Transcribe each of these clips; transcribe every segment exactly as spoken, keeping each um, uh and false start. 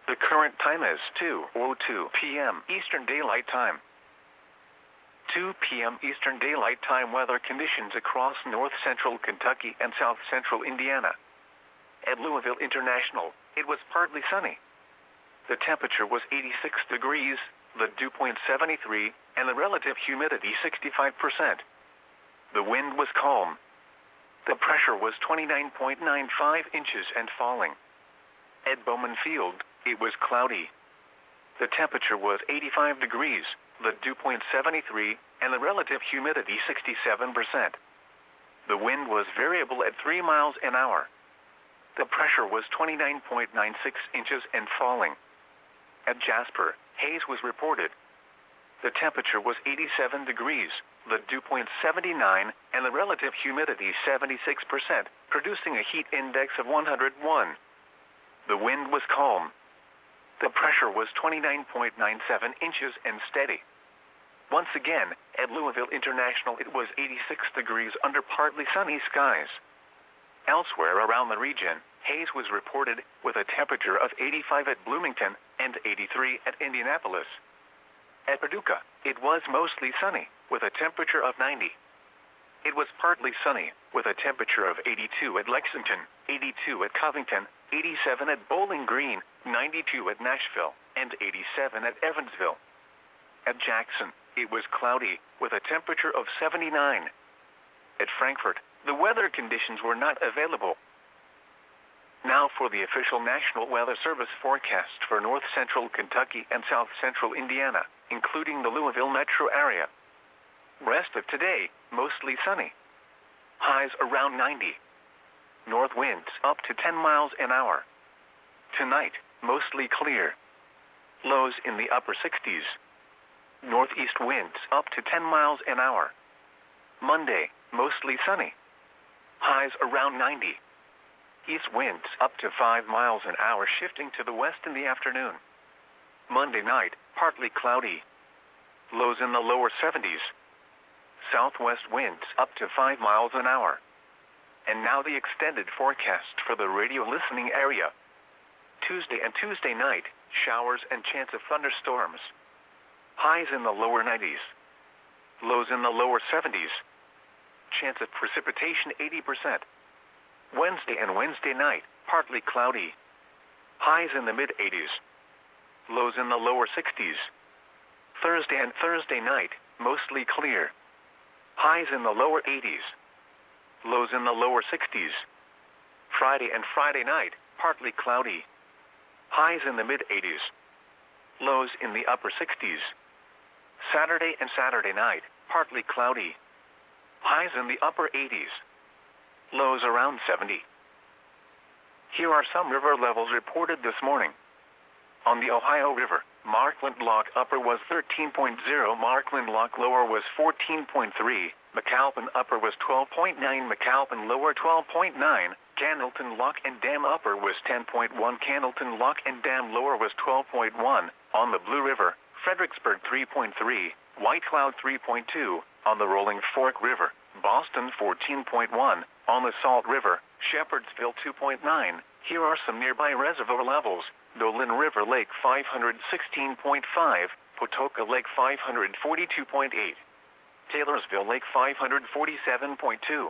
The current time is two oh two p m Eastern Daylight Time. two p m Eastern Daylight Time weather conditions across north central Kentucky and south central Indiana. At Louisville International, it was partly sunny. The temperature was eighty-six degrees, the dew point seventy-three, and the relative humidity sixty-five percent. The wind was calm. The pressure was twenty-nine point nine five inches and falling. At Bowman Field, it was cloudy. The temperature was eighty-five degrees, the dew point seventy-three, and the relative humidity sixty-seven percent. The wind was variable at three miles an hour. The pressure was twenty-nine point nine six inches and falling. At Jasper, haze was reported. The temperature was eighty-seven degrees, the dew point seventy-nine, and the relative humidity seventy-six percent, producing a heat index of one hundred one. The wind was calm. The pressure was twenty-nine point nine seven inches and steady. Once again, at Louisville International it was eighty-six degrees under partly sunny skies. Elsewhere around the region, haze was reported with a temperature of eighty-five at Bloomington and eighty-three at Indianapolis. At Paducah, it was mostly sunny, with a temperature of ninety. It was partly sunny, with a temperature of eighty-two at Lexington, eighty-two at Covington, eighty-seven at Bowling Green, ninety-two at Nashville, and eighty-seven at Evansville. At Jackson, it was cloudy, with a temperature of seventy-nine. At Frankfort, the weather conditions were not available. Now for the official National Weather Service forecast for north central Kentucky and south central Indiana, including the Louisville metro area. Rest of today, mostly sunny. Highs around ninety. North winds up to ten miles an hour. Tonight, mostly clear. Lows in the upper sixties. Northeast winds up to ten miles an hour. Monday, mostly sunny. Highs around ninety. East winds up to five miles an hour, shifting to the west in the afternoon. Monday night, partly cloudy. Lows in the lower seventies. Southwest winds up to five miles an hour. And now the extended forecast for the radio listening area. Tuesday and Tuesday night, showers and chance of thunderstorms. Highs in the lower nineties. Lows in the lower seventies. Chance of precipitation eighty percent. Wednesday and Wednesday night, partly cloudy. Highs in the mid-eighties. Lows in the lower sixties. Thursday and Thursday night, mostly clear. Highs in the lower eighties. Lows in the lower sixties. Friday and Friday night, partly cloudy. Highs in the mid-eighties. Lows in the upper sixties. Saturday and Saturday night, partly cloudy. Highs in the upper eighties. Lows around seventy. Here are some river levels reported this morning. On the Ohio River, Markland Lock Upper was thirteen point zero, Markland Lock Lower was fourteen point three, McAlpin Upper was twelve point nine, McAlpin Lower twelve point nine, Candleton Lock and Dam Upper was ten point one, Candleton Lock and Dam Lower was twelve point one, on the Blue River, Fredericksburg three point three, White Cloud three point two, on the Rolling Fork River, Boston fourteen point one, on the Salt River, Shepherdsville two point nine. Here are some nearby reservoir levels. Dolan River Lake five hundred sixteen point five, Potoka Lake five hundred forty-two point eight, Taylorsville Lake five hundred forty-seven point two.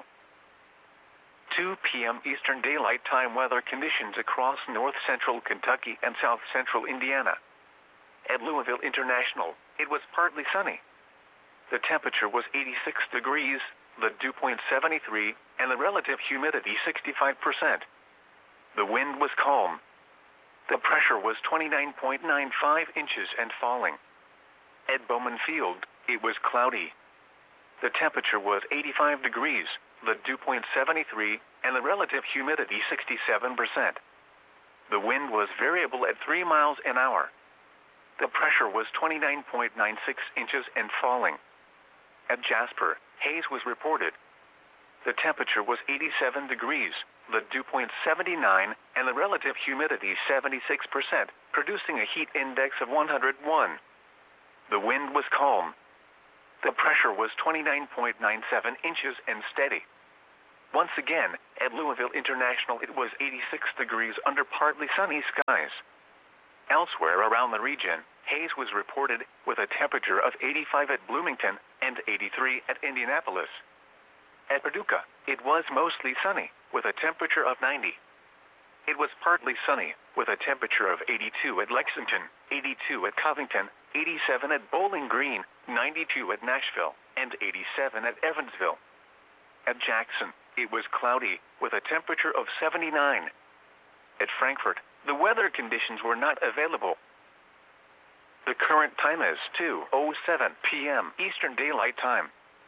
two p m Eastern Daylight Time weather conditions across north central Kentucky and south central Indiana. At Louisville International, it was partly sunny. The temperature was eighty-six degrees, the dew point seventy-three, and the relative humidity sixty-five percent. The wind was calm. The pressure was twenty-nine point nine five inches and falling. At Bowman Field, it was cloudy. The temperature was eighty-five degrees, the dew point seventy-three, and the relative humidity sixty-seven percent. The wind was variable at three miles an hour. The pressure was twenty-nine point nine six inches and falling. At Jasper, haze was reported. The temperature was eighty-seven degrees, the dew point seventy-nine, and the relative humidity seventy-six percent, producing a heat index of one hundred one. The wind was calm. The pressure was twenty-nine point nine seven inches and steady. Once again, at Louisville International it was eighty-six degrees under partly sunny skies. Elsewhere around the region, haze was reported with a temperature of eighty-five at Bloomington and eighty-three at Indianapolis. At Paducah, it was mostly sunny with a temperature of ninety. It was partly sunny with a temperature of eighty-two at Lexington, eighty-two at Covington, eighty-seven at Bowling Green, ninety-two at Nashville, and eighty-seven at Evansville. At Jackson, it was cloudy with a temperature of seventy-nine. At Frankfort, the weather conditions were not available. The current time is two oh seven p m Eastern Daylight Time.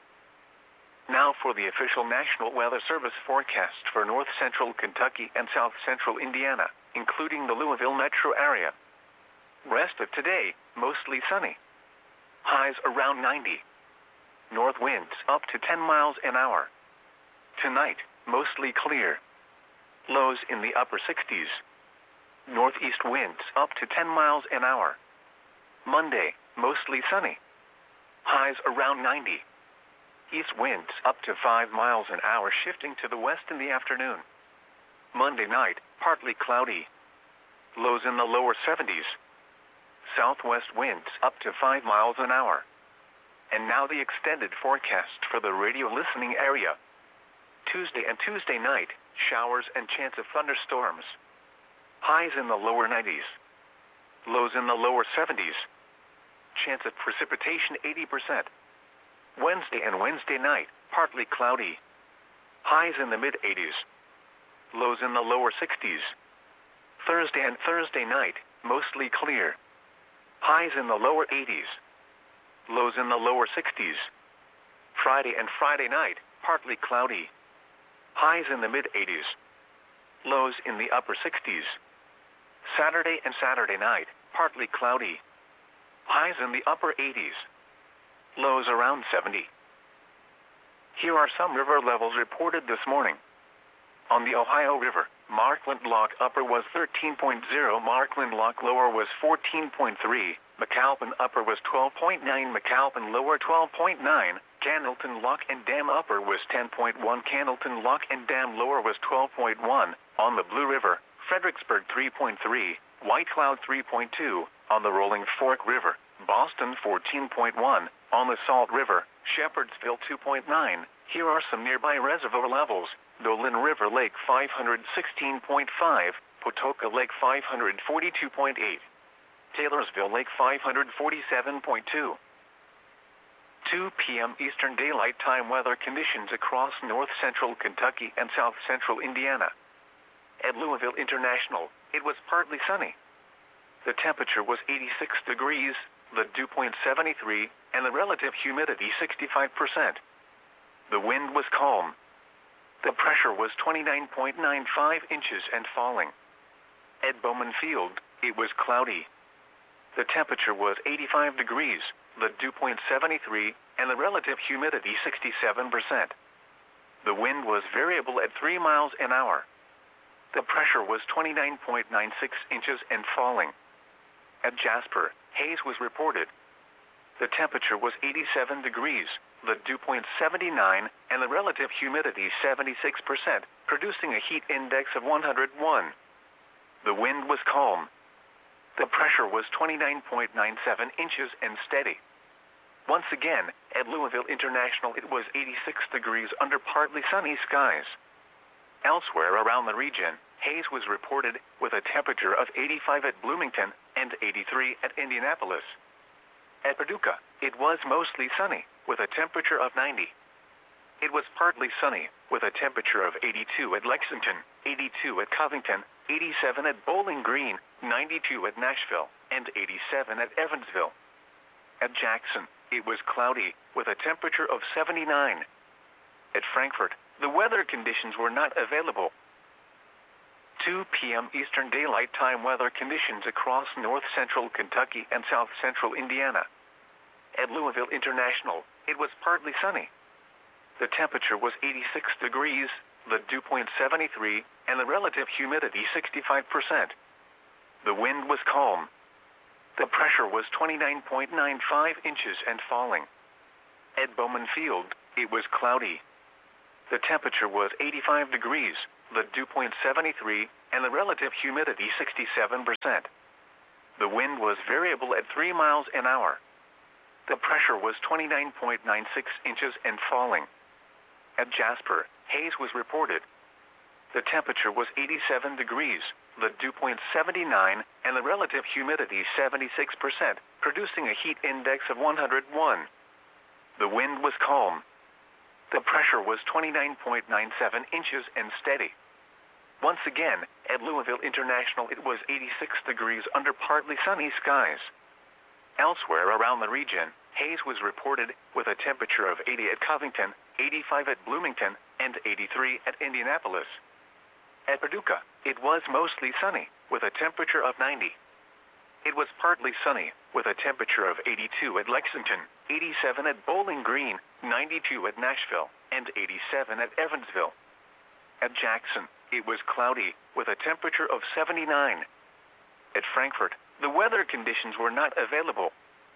Now for the official National Weather Service forecast for north central Kentucky and south central Indiana, including the Louisville metro area. Rest of today, mostly sunny. Highs around ninety. North winds up to ten miles an hour. Tonight, mostly clear. Lows in the upper sixties. Northeast winds up to ten miles an hour. Monday, mostly sunny. Highs around ninety. East winds up to five miles an hour, shifting to the west in the afternoon. Monday night, partly cloudy. Lows in the lower seventies. Southwest winds up to five miles an hour. And now the extended forecast for the radio listening area. Tuesday and Tuesday night, showers and chance of thunderstorms. Highs in the lower nineties. Lows in the lower seventies. Chance of precipitation eighty percent. Wednesday and Wednesday night, partly cloudy. Highs in the mid-eighties. Lows in the lower sixties. Thursday and Thursday night, mostly clear. Highs in the lower eighties. Lows in the lower sixties. Friday and Friday night, partly cloudy. Highs in the mid-eighties. Lows in the upper sixties. Saturday and Saturday night, partly cloudy. Highs in the upper eighties. Lows around seventy. Here are some river levels reported this morning. On the Ohio River, Markland Lock Upper was thirteen point zero, Markland Lock Lower was fourteen point three, McAlpin Upper was twelve point nine, McAlpin Lower twelve point nine, Candleton Lock and Dam Upper was ten point one, Candleton Lock and Dam Lower was twelve point one, on the Blue River, Fredericksburg three point three, White Cloud three point two, on the Rolling Fork River, Boston fourteen point one, on the Salt River, Shepherdsville two point nine. Here are some nearby reservoir levels. Dolan River Lake five hundred sixteen point five, Potoka Lake five hundred forty-two point eight, Taylorsville Lake five hundred forty-seven point two. two p m Eastern Daylight Time weather conditions across north central Kentucky and south central Indiana. At Louisville International, it was partly sunny. The temperature was eighty-six degrees, the dew point seventy-three, and the relative humidity sixty-five percent. The wind was calm. The pressure was twenty-nine point nine five inches and falling. At Bowman Field, it was cloudy. The temperature was eighty-five degrees, the dew point seventy-three, and the relative humidity sixty-seven percent. The wind was variable at three miles an hour. The pressure was twenty-nine point nine six inches and falling. At Jasper, haze was reported. The temperature was eighty-seven degrees, the dew point seventy-nine, and the relative humidity seventy-six percent, producing a heat index of one hundred one. The wind was calm. The pressure was twenty-nine point nine seven inches and steady. Once again, at Louisville International, it was eighty-six degrees under partly sunny skies. Elsewhere around the region, haze was reported with a temperature of eighty-five at Bloomington and eighty-three at Indianapolis. At Paducah, it was mostly sunny with a temperature of ninety. It was partly sunny with a temperature of eighty-two at Lexington, eighty-two at Covington, eighty-seven at Bowling Green, ninety-two at Nashville, and eighty-seven at Evansville. At Jackson, it was cloudy with a temperature of seventy-nine. At Frankfort, the weather conditions were not available. two p m Eastern Daylight Time weather conditions across north central Kentucky and south central Indiana. At Louisville International, it was partly sunny. The temperature was eighty-six degrees, the dew point seventy-three, and the relative humidity sixty-five percent. The wind was calm. The pressure was twenty-nine point nine five inches and falling. At Bowman Field, it was cloudy. The temperature was eighty-five degrees, the dew point seventy-three, and the relative humidity sixty-seven percent. The wind was variable at three miles an hour. The pressure was twenty-nine point nine six inches and falling. At Jasper, haze was reported. The temperature was eighty-seven degrees, the dew point seventy-nine, and the relative humidity seventy-six percent, producing a heat index of one hundred one. The wind was calm. The pressure was twenty-nine point nine seven inches and steady. Once again, at Louisville International it was eighty-six degrees under partly sunny skies. Elsewhere around the region, haze was reported with a temperature of eighty at Covington, eighty-five at Bloomington, and eighty-three at Indianapolis. At Paducah, it was mostly sunny, with a temperature of ninety. It was partly sunny, with a temperature of eighty-two at Lexington, eighty-seven at Bowling Green, ninety-two at Nashville, and eighty-seven at Evansville. At Jackson, it was cloudy, with a temperature of seventy-nine. At Frankfort, the weather conditions were not available.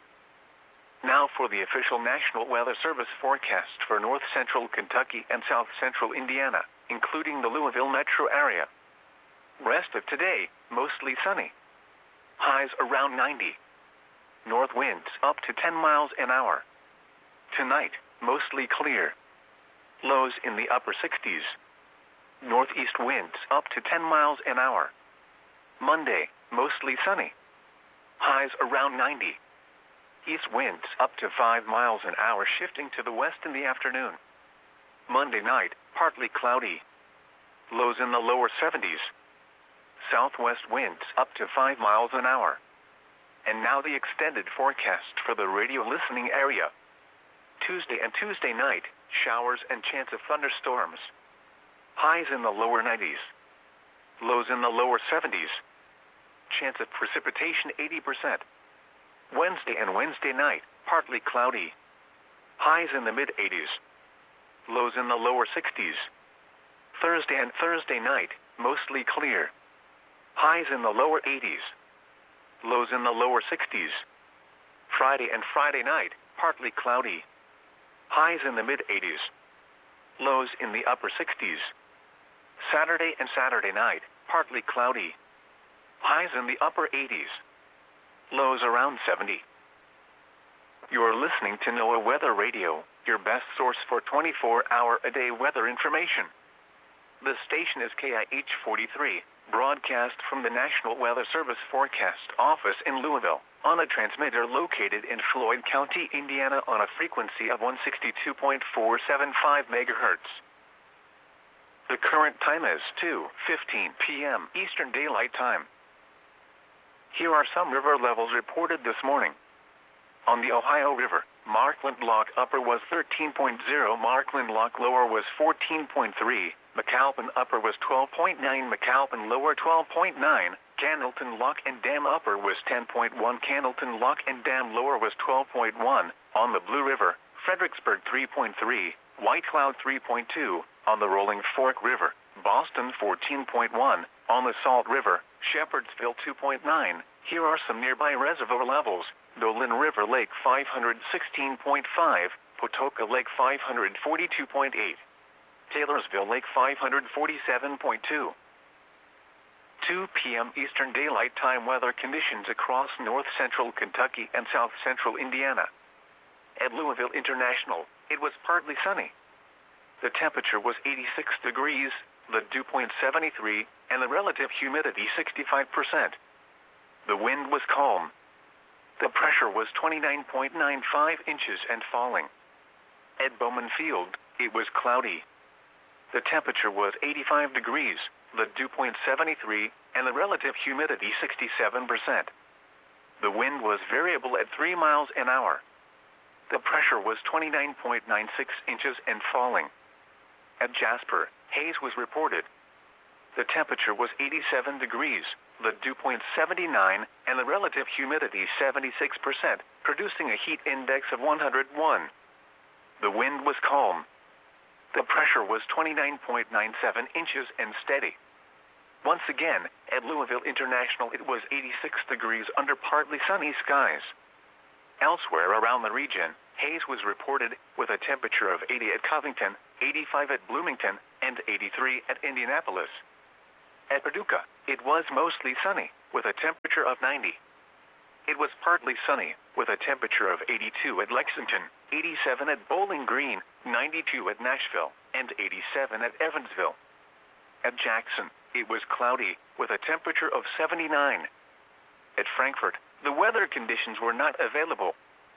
Now for the official National Weather Service forecast for north central Kentucky and south central Indiana, including the Louisville metro area. Rest of today, mostly sunny. Highs around ninety. North winds up to ten miles an hour. Tonight, mostly clear. Lows in the upper sixties. Northeast winds up to ten miles an hour. Monday, mostly sunny. Highs around ninety. East winds up to five miles an hour, shifting to the west in the afternoon. Monday night, partly cloudy. Lows in the lower seventies. Southwest winds up to five miles an hour. And now the extended forecast for the radio listening area. Tuesday and Tuesday night, showers and chance of thunderstorms. Highs in the lower nineties. Lows in the lower seventies. Chance of precipitation eighty percent. Wednesday and Wednesday night, partly cloudy. Highs in the mid-eighties. Lows in the lower sixties. Thursday and Thursday night, mostly clear. Highs in the lower eighties. Lows in the lower sixties. Friday and Friday night, partly cloudy. Highs in the mid-eighties. Lows in the upper sixties. Saturday and Saturday night, partly cloudy. Highs in the upper eighties. Lows around seventy. You are listening to NOAA Weather Radio, your best source for twenty-four hour a day weather information. The station is K I H forty-three, broadcast from the National Weather Service Forecast Office in Louisville, on a transmitter located in Floyd County, Indiana on a frequency of one sixty-two point four seven five megahertz. The current time is two fifteen p m Eastern Daylight Time. Here are some river levels reported this morning. On the Ohio River, Markland Lock Upper was thirteen point zero, Markland Lock Lower was fourteen point three, McAlpin Upper was twelve point nine, McAlpin Lower twelve point nine, Cannelton Lock and Dam Upper was ten point one, Cannelton Lock and Dam Lower was twelve point one, on the Blue River, Fredericksburg three point three, White Cloud three point two, on the Rolling Fork River, Boston fourteen point one, on the Salt River, Shepherdsville two point nine. Here are some nearby reservoir levels: Dolan River Lake five hundred sixteen point five, Potoka Lake five hundred forty-two point eight, Taylorsville Lake five hundred forty-seven point two. two p m Eastern Daylight Time weather conditions across north central Kentucky and south central Indiana. At Louisville International, it was partly sunny. The temperature was eighty-six degrees, the dew point seventy-three, and the relative humidity sixty-five percent. The wind was calm. The pressure was twenty-nine point nine five inches and falling. At Bowman Field, it was cloudy. The temperature was eighty-five degrees, the dew point seventy-three, and the relative humidity sixty-seven percent. The wind was variable at three miles an hour. The pressure was twenty-nine point nine six inches and falling. At Jasper, haze was reported. The temperature was eighty-seven degrees, the dew point seventy-nine, and the relative humidity seventy-six percent, producing a heat index of one hundred one. The wind was calm. The pressure was twenty-nine point nine seven inches and steady. Once again, at Louisville International it was eighty-six degrees under partly sunny skies. Elsewhere around the region, haze was reported with a temperature of eighty at Covington, eighty-five at Bloomington, and eighty-three at Indianapolis. At Paducah, it was mostly sunny, with a temperature of ninety. it was partly sunny, with a temperature of eighty-two at Lexington, eighty-seven at Bowling Green, ninety-two at Nashville, and eighty-seven at Evansville. At Jackson, it was cloudy, with a temperature of seventy-nine. At Frankfort, the weather conditions were not available.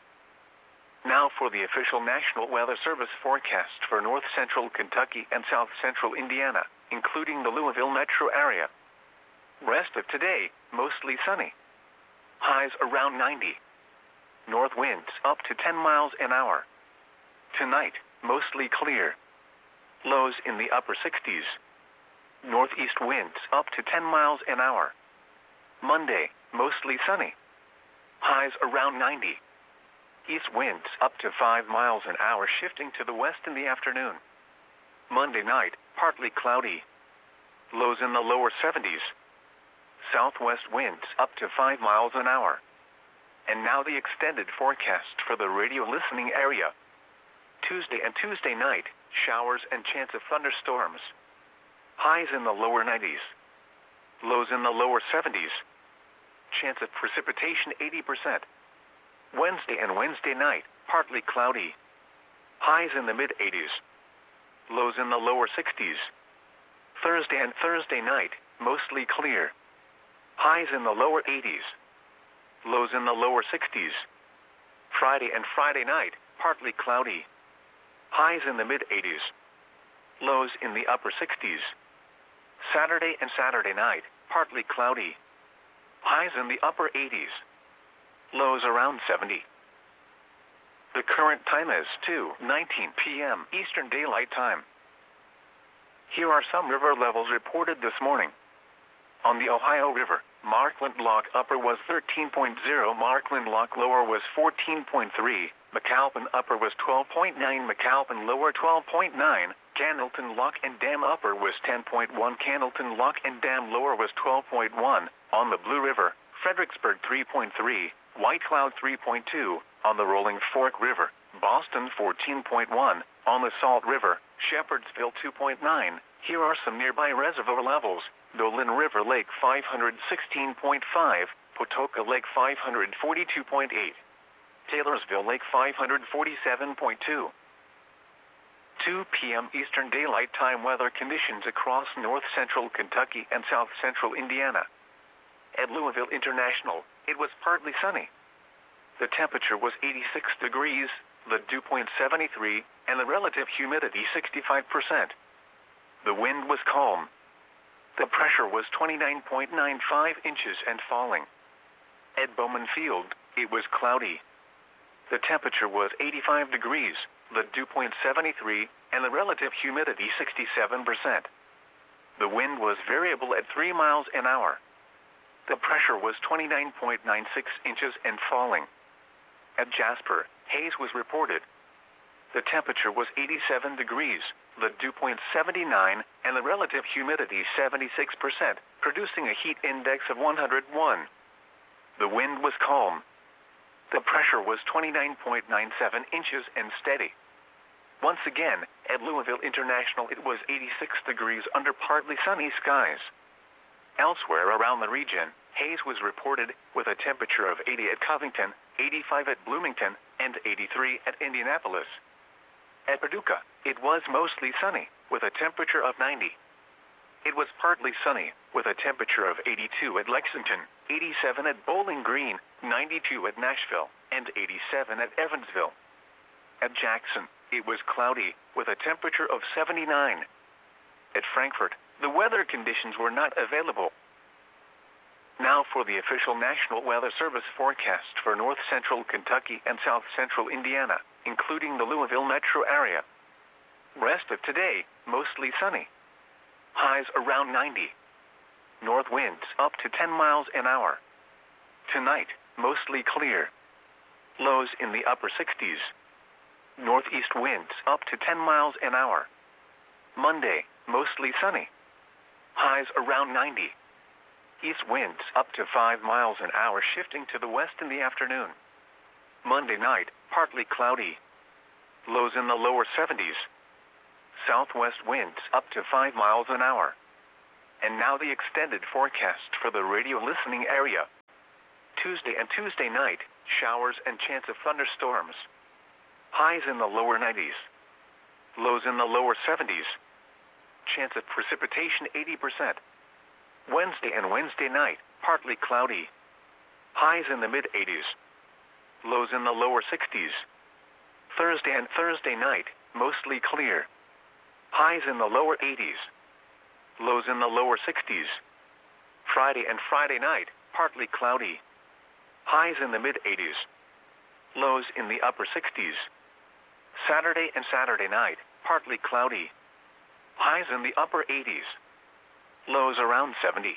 Now for the official National Weather Service forecast for north central Kentucky and south central Indiana, including the Louisville metro area. Rest of today, mostly sunny. Highs around ninety. North winds up to ten miles an hour. Tonight, mostly clear. Lows in the upper sixties. Northeast winds up to ten miles an hour. Monday, mostly sunny. Highs around ninety. East winds up to five miles an hour, shifting to the west in the afternoon. Monday night, partly cloudy. Lows in the lower seventies. Southwest winds up to five miles an hour. And now the extended forecast for the radio listening area. Tuesday and Tuesday night, showers and chance of thunderstorms. Highs in the lower nineties. Lows in the lower seventies. Chance of precipitation eighty percent. Wednesday and Wednesday night, partly cloudy. Highs in the mid-eighties. Lows in the lower sixties. Thursday and Thursday night, mostly clear. Highs in the lower eighties. Lows in the lower sixties. Friday and Friday night, partly cloudy. Highs in the mid-eighties. Lows in the upper sixties. Saturday and Saturday night, partly cloudy. Highs in the upper eighties. Lows around seventy. The current time is two nineteen p m Eastern Daylight Time. Here are some river levels reported this morning. On the Ohio River, Markland Lock Upper was thirteen point zero, Markland Lock Lower was fourteen point three, McAlpin Upper was twelve point nine, McAlpin Lower twelve point nine, Candleton Lock and Dam Upper was ten point one, Candleton Lock and Dam Lower was twelve point one, on the Blue River, Fredericksburg three point three, White Cloud three point two, on the Rolling Fork River, Boston fourteen point one, on the Salt River, Shepherdsville two point nine. Here are some nearby reservoir levels: Dolan River Lake five hundred sixteen point five, Potoka Lake five hundred forty-two point eight, Taylorsville Lake five hundred forty-seven point two. two p m Eastern Daylight Time weather conditions across north central Kentucky and south central Indiana. At Louisville International, it was partly sunny. The temperature was eighty-six degrees, the dew point seventy-three, and the relative humidity sixty-five percent. The wind was calm. The pressure was twenty-nine point nine five inches and falling. At Bowman Field, it was cloudy. The temperature was eighty-five degrees, the dew point seventy-three, and the relative humidity sixty-seven percent. The wind was variable at three miles an hour. The pressure was twenty-nine point nine six inches and falling. At Jasper, haze was reported. The temperature was eighty-seven degrees, the dew point seventy-nine, and the relative humidity seventy-six percent, producing a heat index of one hundred one. The wind was calm. The pressure was twenty-nine point nine seven inches and steady. Once again, at Louisville International, it was eighty-six degrees under partly sunny skies. Elsewhere around the region, haze was reported, with a temperature of eighty at Covington, eighty-five at Bloomington, and eighty-three at Indianapolis. At Paducah, it was mostly sunny, with a temperature of ninety. It was partly sunny, with a temperature of eighty-two at Lexington, eighty-seven at Bowling Green, ninety-two at Nashville, and eighty-seven at Evansville. At Jackson, it was cloudy, with a temperature of seventy-nine. At Frankfort, the weather conditions were not available. Now for the official National Weather Service forecast for north central Kentucky and south central Indiana, including the Louisville metro area. Rest of today, mostly sunny. Highs around ninety. North winds up to ten miles an hour. Tonight, mostly clear. Lows in the upper sixties. Northeast winds up to ten miles an hour. Monday, mostly sunny. Highs around ninety. East winds up to five miles an hour, shifting to the west in the afternoon. Monday night, partly cloudy. Lows in the lower seventies. Southwest winds up to five miles an hour. And now the extended forecast for the radio listening area. Tuesday and Tuesday night, showers and chance of thunderstorms. Highs in the lower nineties. Lows in the lower seventies. Chance of precipitation eighty percent. Wednesday and Wednesday night, partly cloudy. Highs in the mid-eighties. Lows in the lower sixties. Thursday and Thursday night, mostly clear. Highs in the lower eighties. Lows in the lower sixties. Friday and Friday night, partly cloudy. Highs in the mid-eighties. Lows in the upper sixties. Saturday and Saturday night, partly cloudy. Highs in the upper eighties. Lows around seventy.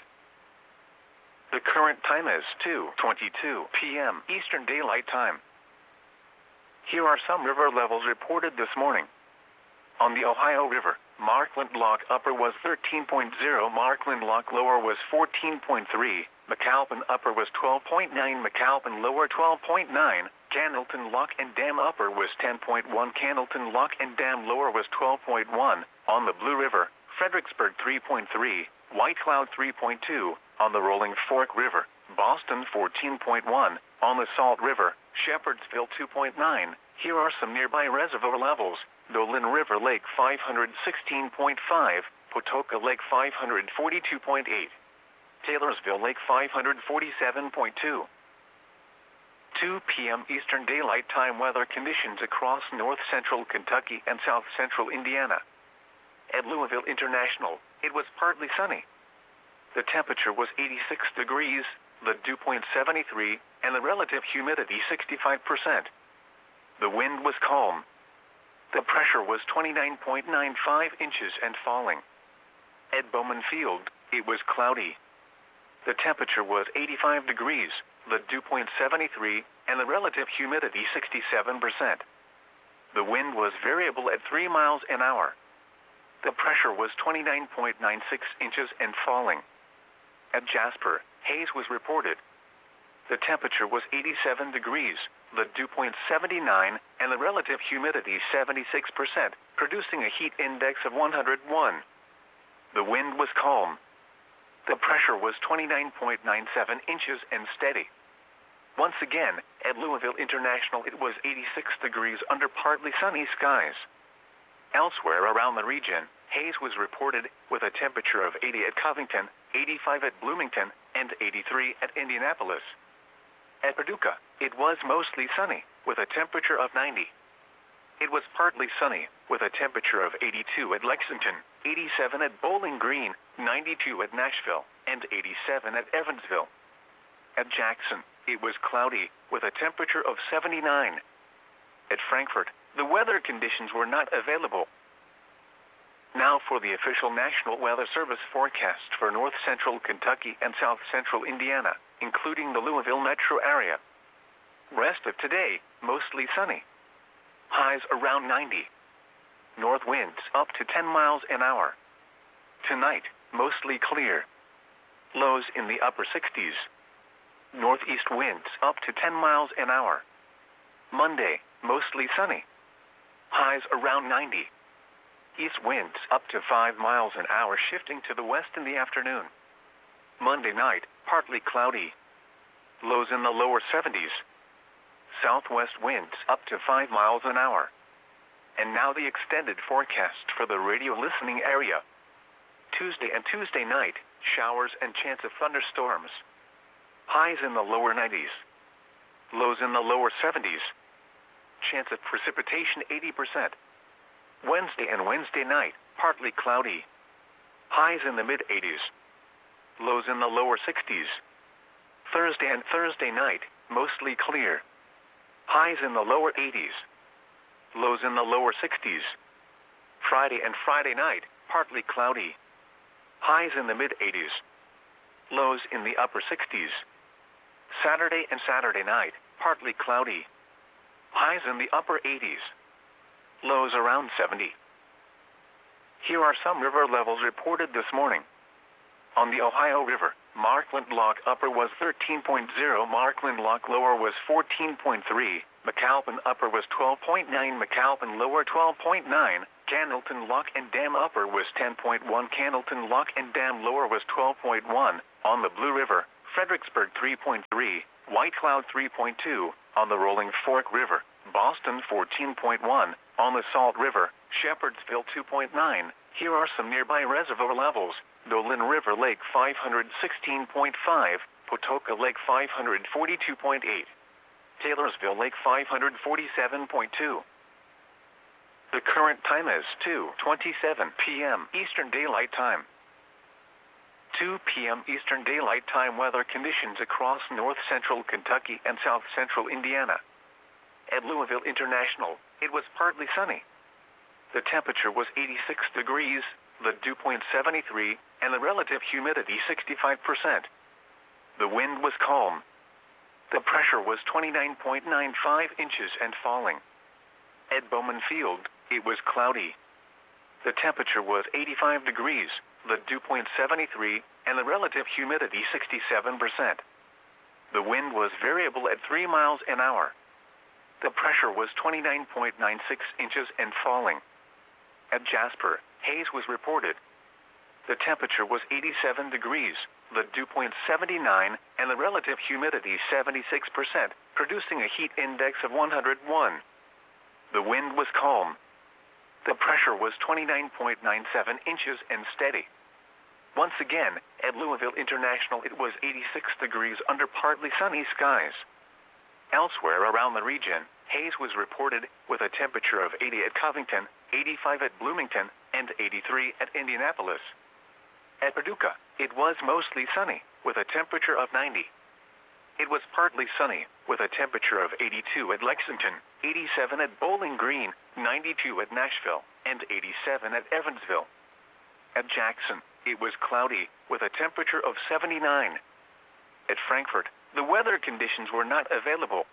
The current time is two twenty-two p m Eastern Daylight Time. Here are some river levels reported this morning. On the Ohio River, Markland Lock Upper was thirteen point zero, Markland Lock Lower was fourteen point three, McAlpin Upper was twelve point nine, McAlpin Lower twelve point nine, Candleton Lock and Dam Upper was ten point one, Candleton Lock and Dam Lower was twelve point one, on the Blue River, Fredericksburg three point three, White Cloud three point two, on the Rolling Fork River, Boston fourteen point one, on the Salt River, Shepherdsville two point nine. Here are some nearby reservoir levels. Dolan River Lake five hundred sixteen point five, Potoka Lake five hundred forty-two point eight, Taylorsville Lake five hundred forty-seven point two. two p m Eastern Daylight Time weather conditions across north central Kentucky and south central Indiana. At Louisville International, it was partly sunny. The temperature was eighty-six degrees, the dew point seventy-three, and the relative humidity sixty-five percent. The wind was calm. The pressure was twenty-nine point nine five inches and falling. At Bowman Field, it was cloudy. The temperature was eighty-five degrees, the dew point seventy-three, and the relative humidity sixty-seven percent. The wind was variable at three miles an hour. The pressure was twenty-nine point nine six inches and falling. At Jasper, haze was reported. The temperature was eighty-seven degrees, the dew point seventy-nine, and the relative humidity seventy-six percent, producing a heat index of one hundred one. The wind was calm. The pressure was twenty-nine point nine seven inches and steady. Once again, at Louisville International it was eighty-six degrees under partly sunny skies. Elsewhere around the region, haze was reported with a temperature of eighty at Covington, eighty-five at Bloomington, and eighty-three at Indianapolis. At Paducah, it was mostly sunny, with a temperature of ninety. It was partly sunny, with a temperature of eighty-two at Lexington, eighty-seven at Bowling Green, ninety-two at Nashville, and eighty-seven at Evansville. At Jackson, it was cloudy, with a temperature of seventy-nine. At Frankfort, the weather conditions were not available. Now for the official National Weather Service forecast for north central Kentucky and south central Indiana, including the Louisville metro area. Rest of today, mostly sunny. Highs around ninety. North winds up to ten miles an hour. Tonight, mostly clear. Lows in the upper sixties. Northeast winds up to ten miles an hour. Monday, mostly sunny. Highs around ninety. East winds up to five miles an hour, shifting to the west in the afternoon. Monday night, partly cloudy. Lows in the lower seventies. Southwest winds up to five miles an hour. And now the extended forecast for the radio listening area. Tuesday and Tuesday night, showers and chance of thunderstorms. Highs in the lower nineties. Lows in the lower seventies. Chance of precipitation eighty percent. Wednesday and Wednesday night, partly cloudy. Highs in the mid-eighties. Lows in the lower sixties. Thursday and Thursday night, mostly clear. Highs in the lower eighties. Lows in the lower sixties. Friday and Friday night, partly cloudy. Highs in the mid-eighties. Lows in the upper sixties. Saturday and Saturday night, partly cloudy. Highs in the upper eighties. Lows around seventy. Here are some river levels reported this morning. On the Ohio River, Markland Lock Upper was thirteen point zero, Markland Lock Lower was fourteen point three, McAlpin Upper was twelve point nine, McAlpin Lower twelve point nine, Candleton Lock and Dam Upper was ten point one, Candleton Lock and Dam Lower was twelve point one, on the Blue River, Fredericksburg three point three, White Cloud three point two, on the Rolling Fork River, Boston fourteen point one, on the Salt River, Shepherdsville two point nine. Here are some nearby reservoir levels: Dolan River Lake five hundred sixteen point five, Patoka Lake five hundred forty-two point eight, Taylorsville Lake five hundred forty-seven point two. The current time is two twenty-seven p m Eastern Daylight Time. two p m Eastern Daylight Time weather conditions across north central Kentucky and south central Indiana. At Louisville International, it was partly sunny. The temperature was eighty-six degrees, the dew point seventy-three, and the relative humidity sixty-five percent. The wind was calm. The pressure was twenty-nine point nine five inches and falling. At Bowman Field, it was cloudy. The temperature was eighty-five degrees, the dew point seventy-three, and the relative humidity sixty-seven percent. The wind was variable at three miles an hour. The pressure was twenty-nine point nine six inches and falling. At Jasper, haze was reported. The temperature was eighty-seven degrees, the dew point seventy-nine, and the relative humidity seventy-six percent, producing a heat index of one hundred one. The wind was calm. The pressure was twenty-nine point nine seven inches and steady. Once again, at Louisville International, it was eighty-six degrees under partly sunny skies. Elsewhere around the region, haze was reported with a temperature of eighty at Covington, eighty-five at Bloomington, and eighty-three at Indianapolis. At Paducah, it was mostly sunny, with a temperature of ninety. It was partly sunny, with a temperature of eighty-two at Lexington, eighty-seven at Bowling Green, ninety-two at Nashville, and eighty-seven at Evansville. At Jackson, it was cloudy, with a temperature of seventy-nine. At Frankfort, the weather conditions were not available.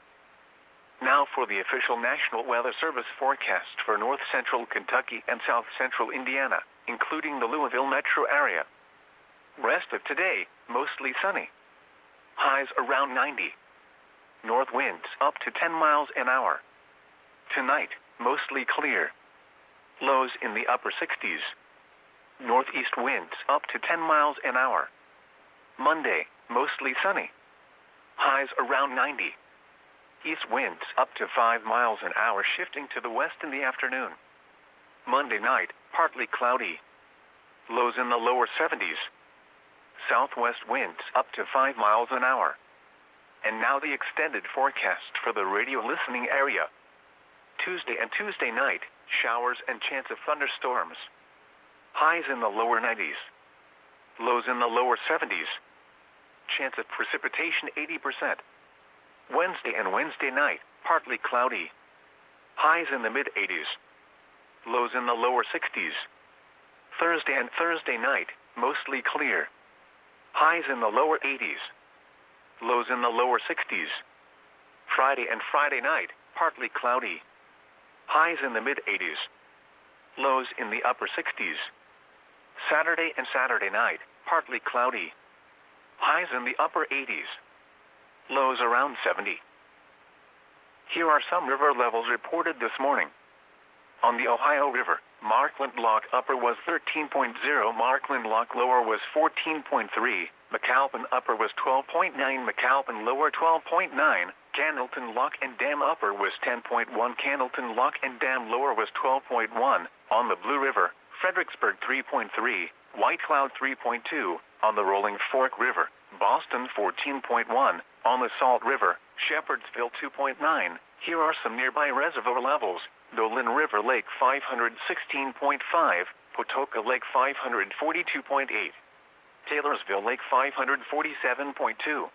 Now for the official National Weather Service forecast for north central Kentucky and south central Indiana, including the Louisville metro area. Rest of today, mostly sunny. Highs around ninety. North winds up to ten miles an hour. Tonight, mostly clear. Lows in the upper sixties. Northeast winds up to ten miles an hour. Monday, mostly sunny. Highs around ninety. East winds up to five miles an hour, shifting to the west in the afternoon. Monday night, partly cloudy. Lows in the lower seventies. Southwest winds up to five miles an hour. And now the extended forecast for the radio listening area. Tuesday and Tuesday night, showers and chance of thunderstorms. Highs in the lower nineties. Lows in the lower seventies. Chance of precipitation eighty percent. Wednesday and Wednesday night, partly cloudy. Highs in the mid-eighties. Lows in the lower sixties. Thursday and Thursday night, mostly clear. Highs in the lower eighties. Lows in the lower sixties. Friday and Friday night, partly cloudy. Highs in the mid-eighties. Lows in the upper sixties. Saturday and Saturday night, partly cloudy. Highs in the upper eighties. Lows around seventy. Here are some river levels reported this morning. On the Ohio River, Markland Lock Upper was thirteen point zero, Markland Lock Lower was fourteen point three, McAlpin Upper was twelve point nine, McAlpin Lower twelve point nine, Candleton Lock and Dam Upper was ten point one, Candleton Lock and Dam Lower was twelve point one, on the Blue River, Fredericksburg three point three, White Cloud three point two, on the Rolling Fork River, Boston fourteen point one, on the Salt River, Shepherdsville two point nine. Here are some nearby reservoir levels: Dolan River Lake five hundred sixteen point five, Patoka Lake five hundred forty-two point eight, Taylorsville Lake five hundred forty-seven point two.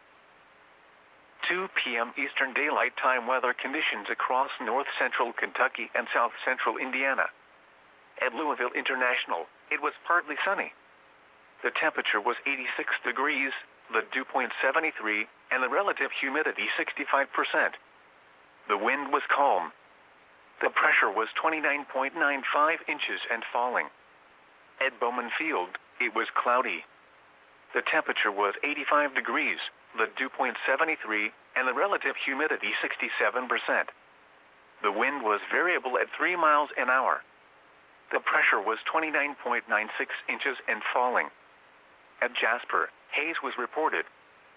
two p m Eastern Daylight Time weather conditions across north central Kentucky and south central Indiana. At Louisville International, it was partly sunny. The temperature was eighty-six degrees, the dew point seventy-three, and the relative humidity sixty-five percent. The wind was calm. The pressure was twenty-nine point nine five inches and falling. At Bowman Field, it was cloudy. The temperature was eighty-five degrees, the dew point seventy-three, and the relative humidity sixty-seven percent. The wind was variable at three miles an hour. The pressure was twenty-nine point nine six inches and falling. At Jasper, haze was reported.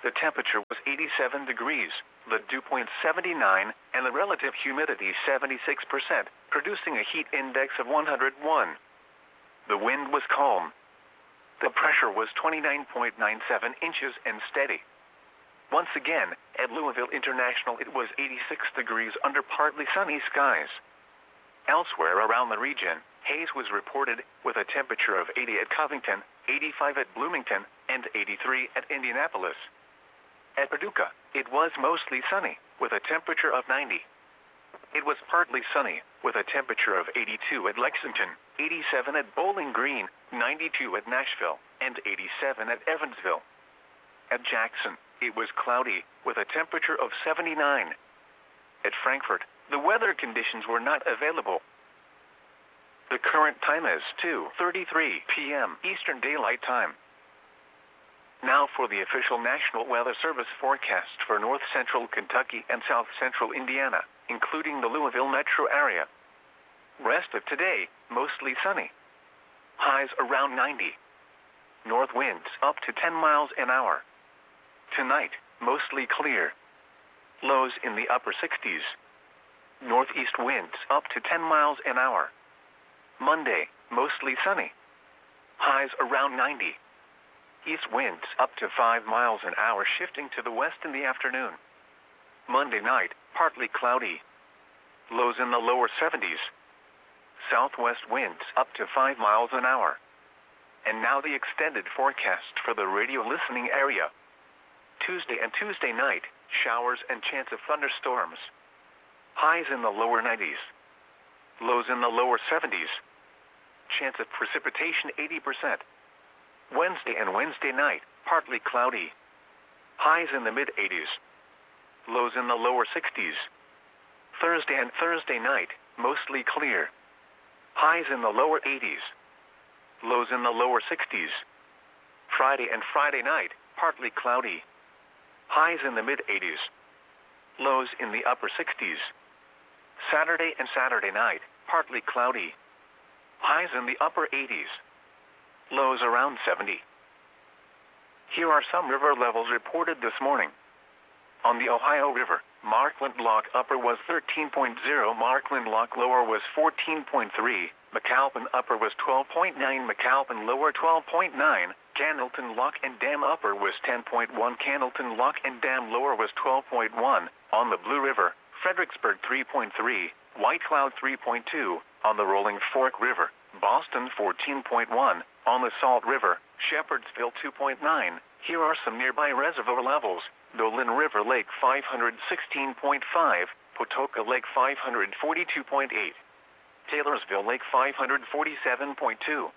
The temperature was eighty-seven degrees, the dew point seventy-nine, and the relative humidity seventy-six percent, producing a heat index of one hundred one. The wind was calm. The pressure was twenty-nine point nine seven inches and steady. Once again, at Louisville International it was eighty-six degrees under partly sunny skies. Elsewhere around the region, haze was reported with a temperature of eighty at Covington, eighty-five at Bloomington, and eighty-three at Indianapolis. At Paducah, it was mostly sunny, with a temperature of ninety. It was partly sunny, with a temperature of eighty-two at Lexington, eighty-seven at Bowling Green, ninety-two at Nashville, and eighty-seven at Evansville. At Jackson, it was cloudy, with a temperature of seventy-nine. At Frankfort, the weather conditions were not available. The current time is two thirty-three p m Eastern Daylight Time. Now for the official National Weather Service forecast for north central Kentucky and south central Indiana, including the Louisville metro area. Rest of today, mostly sunny. Highs around ninety. North winds up to ten miles an hour. Tonight, mostly clear. Lows in the upper sixties. Northeast winds up to ten miles an hour. Monday, mostly sunny. Highs around ninety. East winds up to five miles an hour, shifting to the west in the afternoon. Monday night, partly cloudy. Lows in the lower seventies. Southwest winds up to five miles an hour. And now the extended forecast for the radio listening area. Tuesday and Tuesday night, showers and chance of thunderstorms. Highs in the lower nineties. Lows in the lower seventies. Chance of precipitation eighty percent. Wednesday and Wednesday night, partly cloudy. Highs in the mid-eighties. Lows in the lower sixties. Thursday and Thursday night, mostly clear. Highs in the lower eighties. Lows in the lower sixties. Friday and Friday night, partly cloudy. Highs in the mid-eighties. Lows in the upper sixties. Saturday and Saturday night, partly cloudy. Highs in the upper eighties. Lows around seventy. Here are some river levels reported this morning. On the Ohio River, Markland Lock Upper was thirteen point zero, Markland Lock Lower was fourteen point three, McAlpin Upper was twelve point nine, McAlpin Lower twelve point nine, Candleton Lock and Dam Upper was ten point one, Candleton Lock and Dam Lower was twelve point one, on the Blue River, Fredericksburg three point three, White Cloud three point two, on the Rolling Fork River, Boston fourteen point one, on the Salt River, Shepherdsville two point nine. Here are some nearby reservoir levels. Dolan River Lake five hundred sixteen point five, Potoka Lake five hundred forty-two point eight, Taylorsville Lake five hundred forty-seven point two.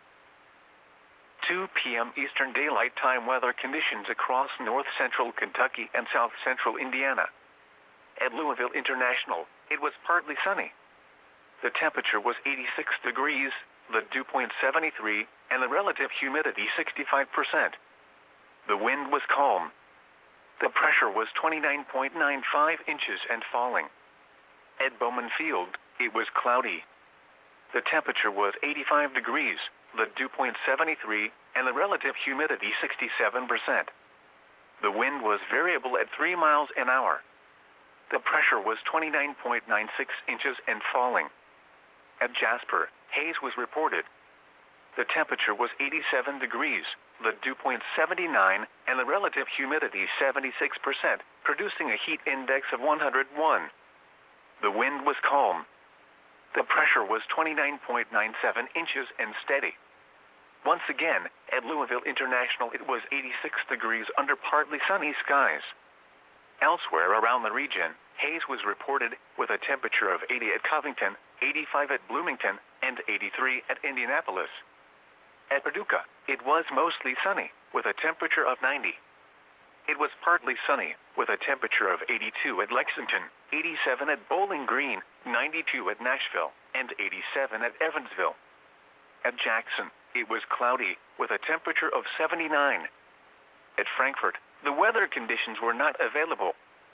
two p m Eastern Daylight Time weather conditions across north central Kentucky and south central Indiana. At Louisville International, it was partly sunny. The temperature was eighty-six degrees, the dew point seventy-three, and the relative humidity sixty-five percent. The wind was calm. The pressure was twenty-nine point nine five inches and falling. At Bowman Field, it was cloudy. The temperature was eighty-five degrees, the dew point seventy-three, and the relative humidity sixty-seven percent. The wind was variable at three miles an hour. The pressure was twenty-nine point nine six inches and falling. At Jasper, haze was reported. The temperature was eighty-seven degrees, the dew point seventy-nine, and the relative humidity seventy-six percent, producing a heat index of one hundred one. The wind was calm. The pressure was twenty-nine point nine seven inches and steady. Once again, at Louisville International it was eighty-six degrees under partly sunny skies. Elsewhere around the region, haze was reported with a temperature of eighty at Covington, eighty-five at Bloomington, and eighty-three at Indianapolis. At Paducah, it was mostly sunny, with a temperature of ninety. It was partly sunny, with a temperature of eighty-two at Lexington, eighty-seven at Bowling Green, ninety-two at Nashville, and eighty-seven at Evansville. At Jackson, it was cloudy, with a temperature of seventy-nine. At Frankfort, the weather conditions were not available.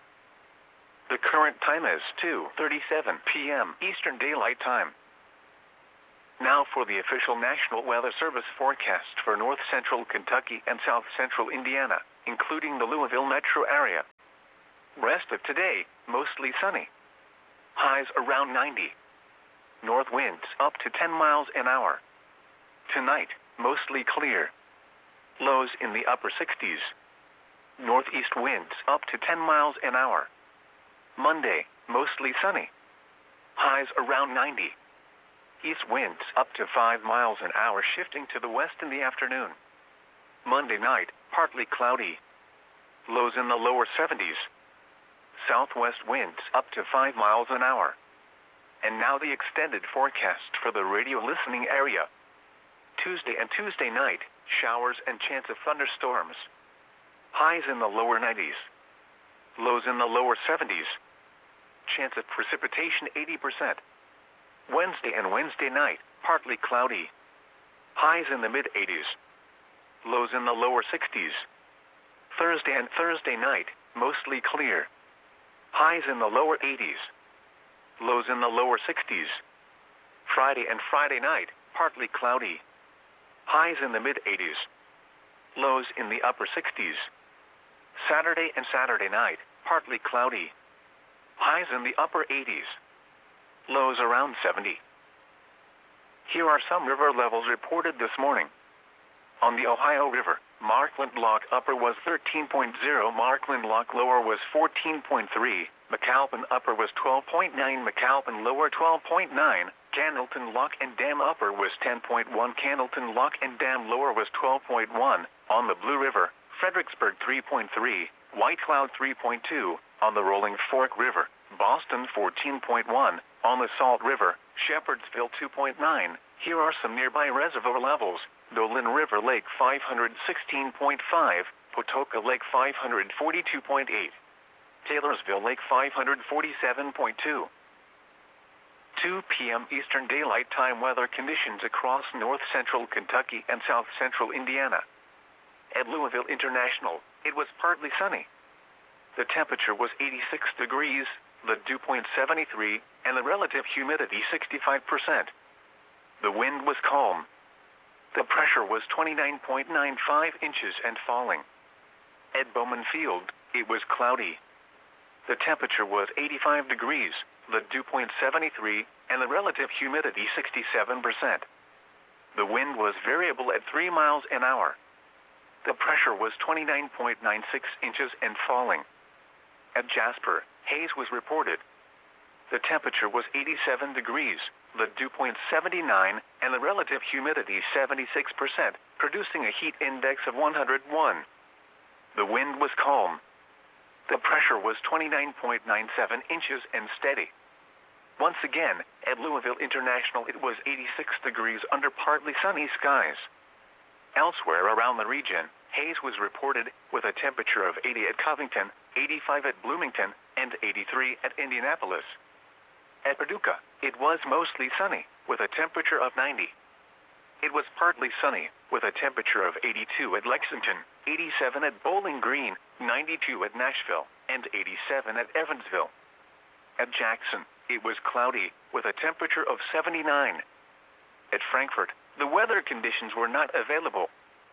The current time is two thirty-seven p m Eastern Daylight Time. Now for the official National Weather Service forecast for north central Kentucky and south central Indiana, including the Louisville metro area. Rest of today, mostly sunny. Highs around ninety. North winds up to ten miles an hour. Tonight, mostly clear. Lows in the upper sixties. Northeast winds up to ten miles an hour. Monday, mostly sunny. Highs around ninety. East winds up to five miles an hour, shifting to the west in the afternoon. Monday night, partly cloudy. Lows in the lower seventies. Southwest winds up to five miles an hour. And now the extended forecast for the radio listening area. Tuesday and Tuesday night, showers and chance of thunderstorms. Highs in the lower nineties. Lows in the lower seventies. Chance of precipitation eighty percent. Wednesday and Wednesday night, partly cloudy. Highs in the mid eighties. Lows in the lower sixties. Thursday and Thursday night, mostly clear. Highs in the lower eighties. Lows in the lower sixties. Friday and Friday night, partly cloudy. Highs in the mid eighties. Lows in the upper sixties. Saturday and Saturday night, partly cloudy. Highs in the upper eighties. Lows around seventy. Here are some river levels reported this morning. On the Ohio River, Markland Lock Upper was thirteen point zero, Markland Lock Lower was fourteen point three, McAlpin Upper was twelve point nine, McAlpin Lower twelve point nine, Candleton Lock and Dam Upper was ten point one, Candleton Lock and Dam Lower was twelve point one, on the Blue River, Fredericksburg three point three, White Cloud three point two, on the Rolling Fork River, Boston fourteen point one, on the Salt River, Shepherdsville two point nine. Here are some nearby reservoir levels. Dolan River Lake five hundred sixteen point five, Patoka Lake five hundred forty-two point eight, Taylorsville Lake five hundred forty-seven point two. two p m Eastern Daylight Time weather conditions across north central Kentucky and south central Indiana. At Louisville International, it was partly sunny. The temperature was eighty-six degrees, the dew point seventy-three, and the relative humidity sixty-five percent. The wind was calm. The pressure was twenty-nine point nine five inches and falling. At Bowman Field, it was cloudy. The temperature was eighty-five degrees, the dew point seventy-three, and the relative humidity sixty-seven percent. The wind was variable at three miles an hour. The pressure was twenty-nine point nine six inches and falling. At Jasper, haze was reported. The temperature was eighty-seven degrees, the dew point seventy-nine, and the relative humidity seventy-six percent, producing a heat index of one hundred one. The wind was calm. The pressure was twenty-nine point nine seven inches and steady. Once again, at Louisville International, it was eighty-six degrees under partly sunny skies. Elsewhere around the region, haze was reported with a temperature of eighty at Covington, eighty-five at Bloomington, and eighty-three at Indianapolis. At Paducah, it was mostly sunny, with a temperature of ninety. It was partly sunny, with a temperature of eighty-two at Lexington, eighty-seven at Bowling Green, ninety-two at Nashville, and eighty-seven at Evansville. At Jackson, it was cloudy, with a temperature of seventy-nine. At Frankfort, the weather conditions were not available.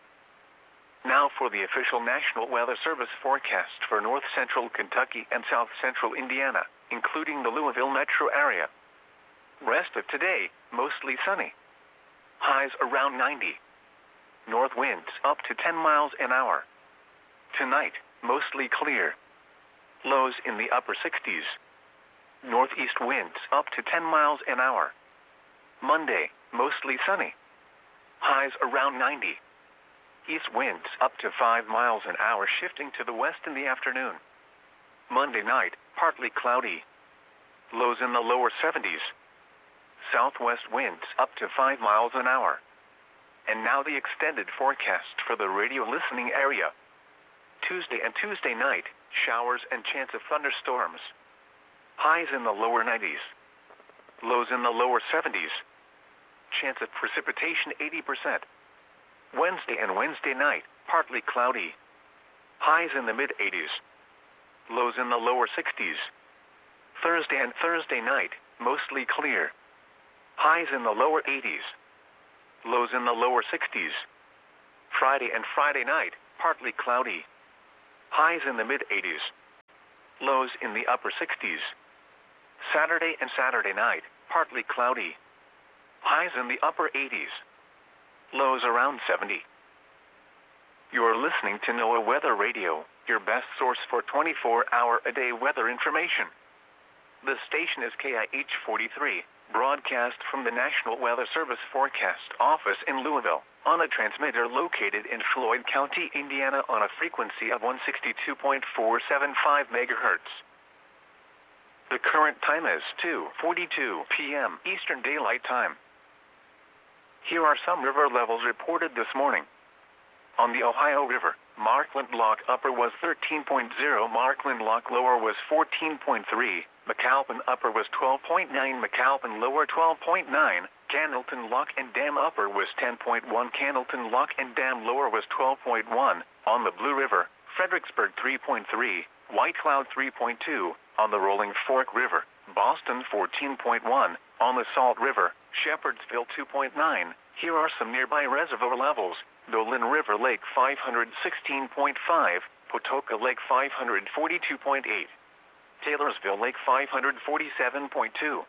Now for the official National Weather Service forecast for north central Kentucky and south central Indiana, including the Louisville metro area. Rest of today, mostly sunny. Highs around ninety. North winds up to ten miles an hour. Tonight, mostly clear. Lows in the upper sixties. Northeast winds up to ten miles an hour. Monday, mostly sunny. Highs around ninety. East winds up to five miles an hour, shifting to the west in the afternoon. Monday night, partly cloudy. Lows in the lower seventies. Southwest winds up to five miles an hour. And now the extended forecast for the radio listening area. Tuesday and Tuesday night, showers and chance of thunderstorms. Highs in the lower nineties. Lows in the lower seventies. Chance of precipitation eighty percent. Wednesday and Wednesday night, partly cloudy. Highs in the mid eighties. Lows in the lower sixties. Thursday and Thursday night, mostly clear. Highs in the lower eighties. Lows in the lower sixties. Friday and Friday night, partly cloudy. Highs in the mid eighties. Lows in the upper sixties. Saturday and Saturday night, partly cloudy. Highs in the upper eighties. Lows around seventy. You are listening to NOAA Weather Radio, your best source for twenty-four hour a day weather information. The station is K I H forty-three, broadcast from the National Weather Service Forecast Office in Louisville, on a transmitter located in Floyd County, Indiana on a frequency of one sixty-two point four seven five megahertz. The current time is two forty-two p m Eastern Daylight Time. Here are some river levels reported this morning. On the Ohio River, Markland Lock Upper was thirteen point zero, Markland Lock Lower was fourteen point three, McAlpin Upper was twelve point nine, McAlpin Lower twelve point nine, Cannelton Lock and Dam Upper was ten point one, Cannelton Lock and Dam Lower was twelve point one, on the Blue River, Fredericksburg three point three, White Cloud three point two, on the Rolling Fork River, Boston fourteen point one, on the Salt River, Shepherdsville two point nine. Here are some nearby reservoir levels. Dolan River Lake five hundred sixteen point five, Patoka Lake five hundred forty-two point eight, Taylorsville Lake five hundred forty-seven point two.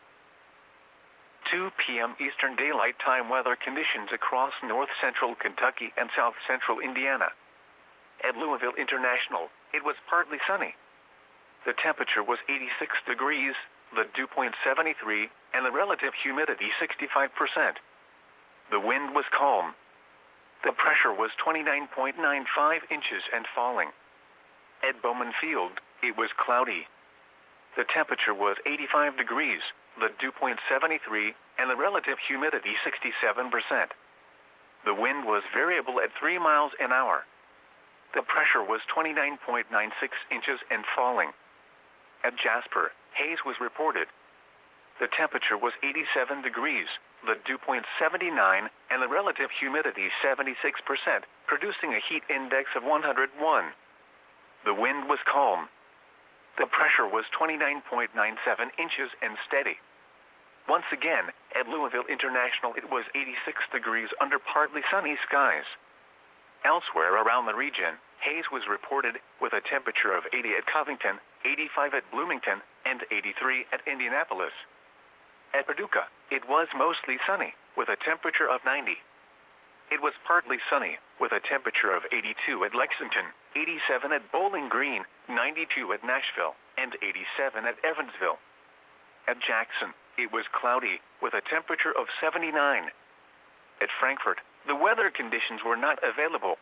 two p m Eastern Daylight Time weather conditions across north central Kentucky and south central Indiana. At Louisville International, it was partly sunny. The temperature was eighty-six degrees, the dew point seventy-three, and the relative humidity sixty-five percent. The wind was calm. The pressure was twenty-nine point nine five inches and falling. At Bowman Field, it was cloudy. The temperature was eighty-five degrees, the dew point seventy-three, and the relative humidity sixty-seven percent. The wind was variable at three miles an hour. The pressure was twenty-nine point nine six inches and falling. At Jasper, haze was reported. The temperature was eighty-seven degrees, the dew point seventy-nine, and the relative humidity seventy-six percent, producing a heat index of one hundred one. The wind was calm. The pressure was twenty-nine point nine seven inches and steady. Once again, at Louisville International it was eighty-six degrees under partly sunny skies. Elsewhere around the region, haze was reported with a temperature of eighty at Covington, eighty-five at Bloomington, and eighty-three at Indianapolis. At Paducah, it was mostly sunny, with a temperature of ninety. It was partly sunny, with a temperature of eighty-two at Lexington, eighty-seven at Bowling Green, ninety-two at Nashville, and eighty-seven at Evansville. At Jackson, it was cloudy, with a temperature of seventy-nine. At Frankfort, the weather conditions were not available.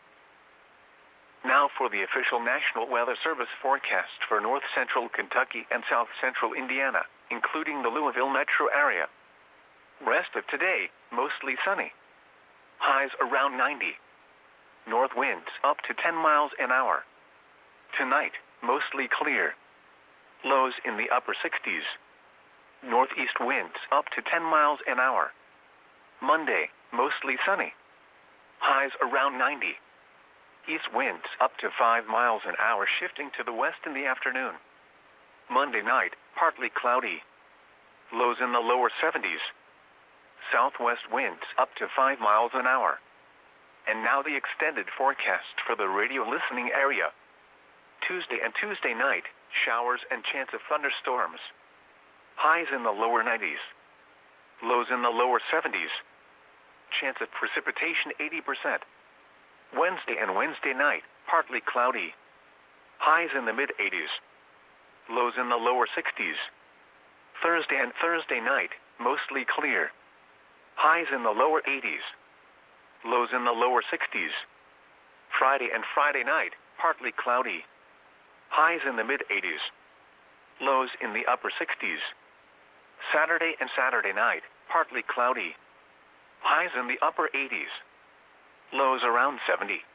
Now for the official National Weather Service forecast for north central Kentucky and south central Indiana, including the Louisville metro area. Rest of today, mostly sunny. Highs around ninety. North winds up to ten miles an hour. Tonight, mostly clear. Lows in the upper sixties. Northeast winds up to ten miles an hour. Monday, mostly sunny. Highs around ninety. East winds up to five miles an hour, shifting to the west in the afternoon. Monday night, partly cloudy. Lows in the lower seventies. Southwest winds up to five miles an hour. And now the extended forecast for the radio listening area. Tuesday and Tuesday night, showers and chance of thunderstorms. Highs in the lower nineties. Lows in the lower seventies. Chance of precipitation eighty percent. Wednesday and Wednesday night, partly cloudy. Highs in the mid eighties. Lows in the lower sixties. Thursday and Thursday night, mostly clear. Highs in the lower eighties. Lows in the lower sixties. Friday and Friday night, partly cloudy. Highs in the mid eighties. Lows in the upper sixties. Saturday and Saturday night, partly cloudy. Highs in the upper eighties. Lows around seventy.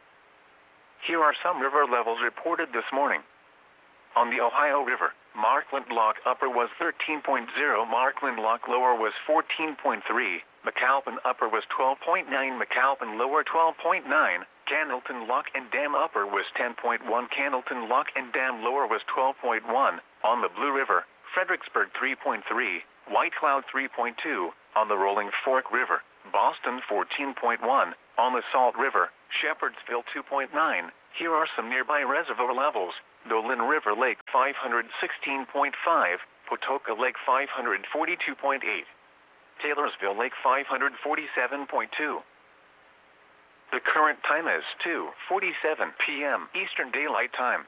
Here are some river levels reported this morning. On the Ohio River, Markland Lock Upper was thirteen point zero, Markland Lock Lower was fourteen point three, McAlpin Upper was twelve point nine, McAlpin Lower twelve point nine, Cannelton Lock and Dam Upper was ten point one, Cannelton Lock and Dam Lower was twelve point one, on the Blue River, Fredericksburg three point three, White Cloud three point two, on the Rolling Fork River, Boston fourteen point one, on the Salt River, Shepherdsville two point nine, Here are some nearby reservoir levels. Dolan River Lake five hundred sixteen point five, Patoka Lake five hundred forty-two point eight, Taylorsville Lake five hundred forty-seven point two. The current time is two forty-seven p m Eastern Daylight Time.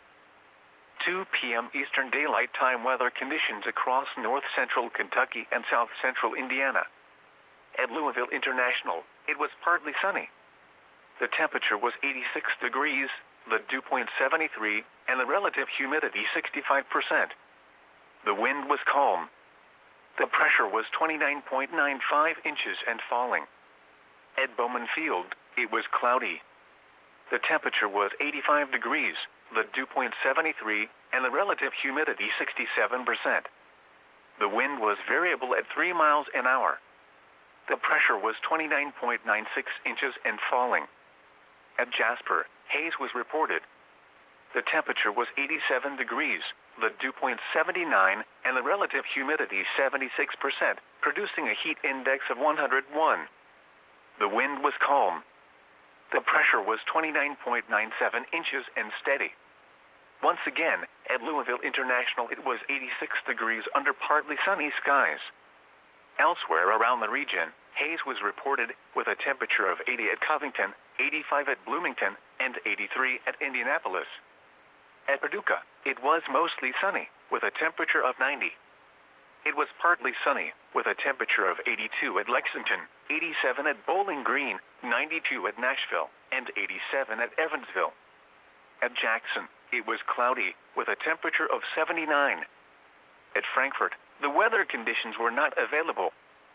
two p m Eastern Daylight Time weather conditions across north central Kentucky and south central Indiana. At Louisville International, it was partly sunny. The temperature was eighty-six degrees, the dew point seventy-three, and the relative humidity sixty-five percent. The wind was calm. The pressure was twenty-nine point nine five inches and falling. At Bowman Field, it was cloudy. The temperature was eighty-five degrees, the dew point seventy-three, and the relative humidity sixty-seven percent. The wind was variable at three miles an hour. The pressure was twenty-nine point nine six inches and falling. At Jasper, haze was reported. The temperature was eighty-seven degrees, the dew point seventy-nine, and the relative humidity seventy-six percent, producing a heat index of one hundred one. The wind was calm. The pressure was twenty-nine point nine seven inches and steady. Once again, at Louisville International it was eighty-six degrees under partly sunny skies. Elsewhere around the region, haze was reported with a temperature of eighty at Covington, eighty-five at Bloomington, and eighty-three at Indianapolis. At Paducah, it was mostly sunny, with a temperature of ninety. It was partly sunny, with a temperature of eighty-two at Lexington, eighty-seven at Bowling Green, ninety-two at Nashville, and eighty-seven at Evansville. At Jackson, it was cloudy, with a temperature of seventy-nine. At Frankfort, the weather conditions were not available.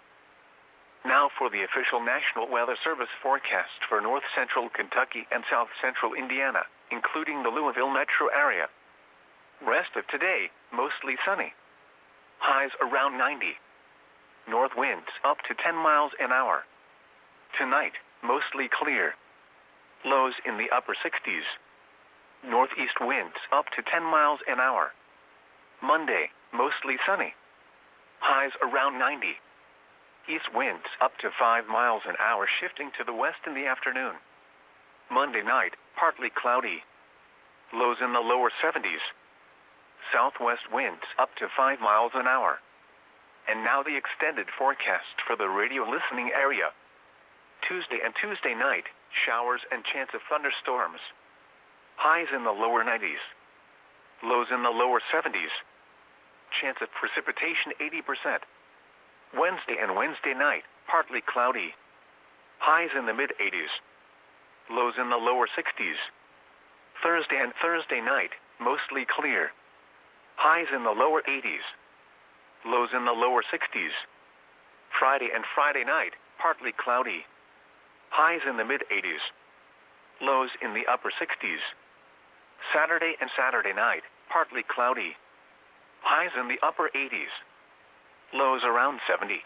Now for the official National Weather Service forecast for north central Kentucky and south central Indiana, including the Louisville metro area. Rest of today, mostly sunny. Highs around ninety. North winds up to ten miles an hour. Tonight, mostly clear. Lows in the upper sixties. Northeast winds up to ten miles an hour. Monday, mostly sunny. Highs around ninety. East winds up to five miles an hour, shifting to the west in the afternoon. Monday night, partly cloudy. Lows in the lower seventies. Southwest winds up to five miles an hour. And now the extended forecast for the radio listening area. Tuesday and Tuesday night, showers and chance of thunderstorms. Highs in the lower nineties. Lows in the lower seventies. Chance of precipitation eighty percent. Wednesday and Wednesday night, partly cloudy. Highs in the mid-eighties. Lows in the lower sixties. Thursday and Thursday night, mostly clear. Highs in the lower eighties. Lows in the lower sixties. Friday and Friday night, partly cloudy. Highs in the mid-eighties. Lows in the upper sixties. Saturday and Saturday night, partly cloudy. Highs in the upper eighties. Lows around seventy.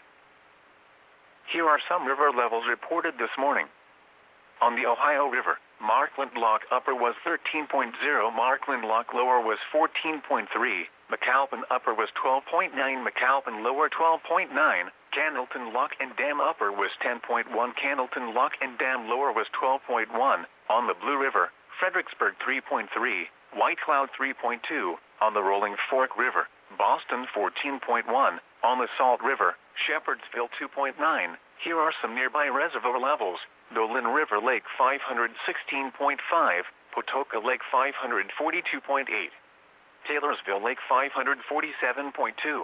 Here are some river levels reported this morning. On the Ohio River, Markland Lock Upper was thirteen point zero, Markland Lock Lower was fourteen point three, McAlpin Upper was twelve point nine, McAlpin Lower twelve point nine, Candleton Lock and Dam Upper was ten point one, Candleton Lock and Dam Lower was twelve point one, on the Blue River, Fredericksburg three point three, White Cloud three point two, on the Rolling Fork River, Boston fourteen point one, on the Salt River, Shepherdsville two point nine. Here are some nearby reservoir levels. Dolan River Lake five hundred sixteen point five, Patoka Lake five hundred forty-two point eight, Taylorsville Lake five hundred forty-seven point two.